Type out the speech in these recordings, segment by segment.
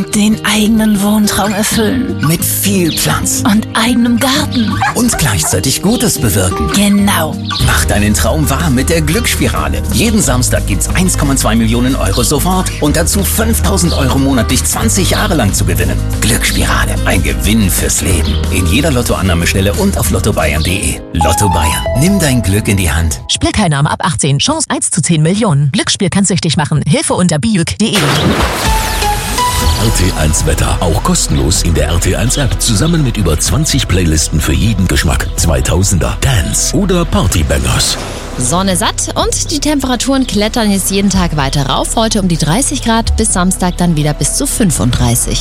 Den eigenen Wohntraum erfüllen. Mit viel Platz. Und eigenem Garten. Und gleichzeitig Gutes bewirken. Genau. Mach deinen Traum wahr mit der Glücksspirale. Jeden Samstag gibt's 1,2 Millionen Euro sofort und dazu 5.000 Euro monatlich 20 Jahre lang zu gewinnen. Glücksspirale, ein Gewinn fürs Leben. In jeder Lottoannahmestelle und auf lottobayern.de. Lotto Bayern, nimm dein Glück in die Hand. Spielteilnahme ab 18, Chance 1 zu 10 Millionen. Glücksspiel kann süchtig machen. Hilfe unter biuk.de. RT1 Wetter, auch kostenlos in der RT1 App, zusammen mit über 20 Playlisten für jeden Geschmack. 2000er, Dance oder Partybangers. Sonne satt und die Temperaturen klettern jetzt jeden Tag weiter rauf. Heute um die 30 Grad, bis Samstag dann wieder bis zu 35.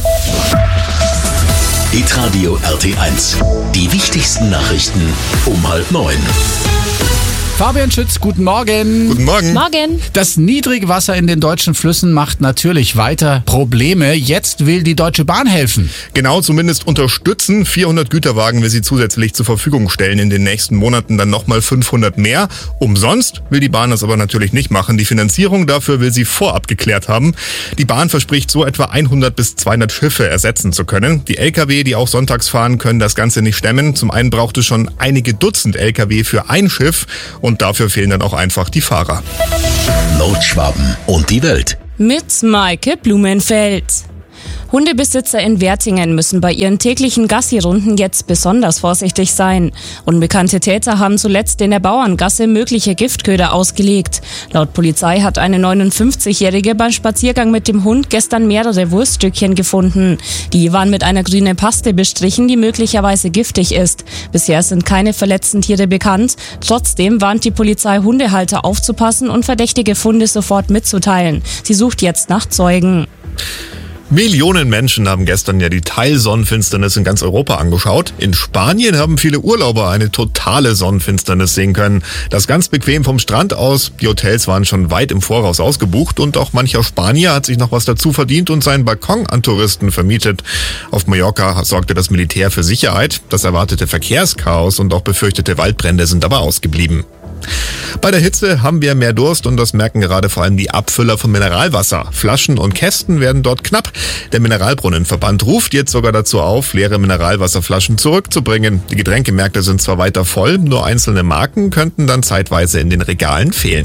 Hitradio RT1. Die wichtigsten Nachrichten um 8:30. Fabian Schütz, guten Morgen. Guten Morgen. Morgen. Das Niedrigwasser in den deutschen Flüssen macht natürlich weiter Probleme. Jetzt will die Deutsche Bahn helfen. Genau, zumindest unterstützen. 400 Güterwagen will sie zusätzlich zur Verfügung stellen. In den nächsten Monaten dann nochmal 500 mehr. Umsonst will die Bahn das aber natürlich nicht machen. Die Finanzierung dafür will sie vorab geklärt haben. Die Bahn verspricht so etwa 100 bis 200 Schiffe ersetzen zu können. Die Lkw, die auch sonntags fahren, können das Ganze nicht stemmen. Zum einen braucht es schon einige Dutzend Lkw für ein Schiff. Und dafür fehlen dann auch einfach die Fahrer. Nordschwaben und die Welt. Mit Maike Blumenfeld. Hundebesitzer in Wertingen müssen bei ihren täglichen Gassi-Runden jetzt besonders vorsichtig sein. Unbekannte Täter haben zuletzt in der Bauerngasse mögliche Giftköder ausgelegt. Laut Polizei hat eine 59-Jährige beim Spaziergang mit dem Hund gestern mehrere Wurststückchen gefunden. Die waren mit einer grünen Paste bestrichen, die möglicherweise giftig ist. Bisher sind keine verletzten Tiere bekannt. Trotzdem warnt die Polizei Hundehalter aufzupassen und verdächtige Funde sofort mitzuteilen. Sie sucht jetzt nach Zeugen. Millionen Menschen haben gestern ja die Teilsonnenfinsternis in ganz Europa angeschaut. In Spanien haben viele Urlauber eine totale Sonnenfinsternis sehen können. Das ganz bequem vom Strand aus. Die Hotels waren schon weit im Voraus ausgebucht und auch mancher Spanier hat sich noch was dazu verdient und seinen Balkon an Touristen vermietet. Auf Mallorca sorgte das Militär für Sicherheit. Das erwartete Verkehrschaos und auch befürchtete Waldbrände sind aber ausgeblieben. Bei der Hitze haben wir mehr Durst und das merken gerade vor allem die Abfüller von Mineralwasser. Flaschen und Kästen werden dort knapp. Der Mineralbrunnenverband ruft jetzt sogar dazu auf, leere Mineralwasserflaschen zurückzubringen. Die Getränkemärkte sind zwar weiter voll, nur einzelne Marken könnten dann zeitweise in den Regalen fehlen.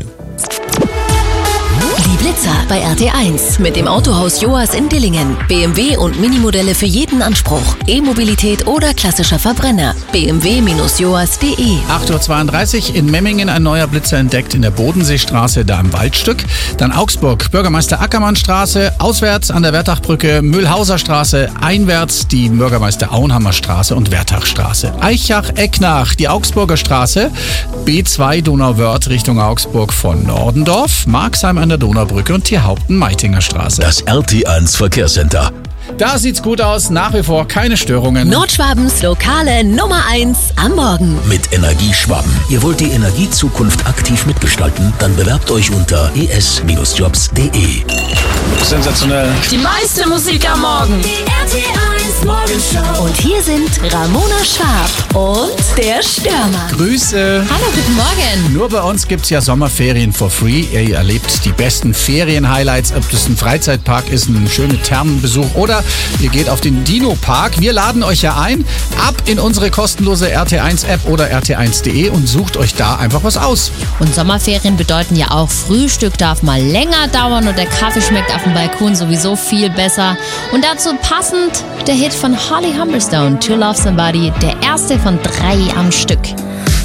Die Blitzer bei RT1 mit dem Autohaus Joas in Dillingen. BMW und Minimodelle für jeden Anspruch. E-Mobilität oder klassischer Verbrenner. bmw-joas.de. 8:32 Uhr in Memmingen ein neuer Blitzer entdeckt in der Bodenseestraße, da im Waldstück. Dann Augsburg, Bürgermeister Ackermannstraße, auswärts an der Wertachbrücke, Mühlhauser Straße, einwärts die Bürgermeister Auenhammer Straße und Wertachstraße. Eichach-Ecknach, die Augsburger Straße, B2 Donauwörth Richtung Augsburg von Nordendorf, Marxheim an der Donaubrücke und Tierhaupten-Meitinger Straße. Das RT1 Verkehrscenter. Da sieht's gut aus, nach wie vor keine Störungen. Nordschwabens lokale Nummer 1 am Morgen. Mit Energieschwaben. Ihr wollt die Energiezukunft aktiv mitgestalten? Dann bewerbt euch unter es-jobs.de. Sensationell. Die meiste Musik am Morgen. Die RT1 Morgenshow. Und hier sind Ramona Schwab und der Stürmer. Grüße. Hallo, guten Morgen. Nur bei uns gibt's ja Sommerferien for free. Ihr erlebt die besten Ferien-Highlights, ob das ein Freizeitpark ist, ein schöner Thermenbesuch oder ihr geht auf den Dino-Park. Wir laden euch ja ein, ab in unsere kostenlose RT1-App oder rt1.de und sucht euch da einfach was aus. Und Sommerferien bedeuten ja auch, Frühstück darf mal länger dauern und der Kaffee schmeckt auf dem Balkon sowieso viel besser. Und dazu passend der Hit von Holly Humberstone, To Love Somebody, der erste von 3 am Stück.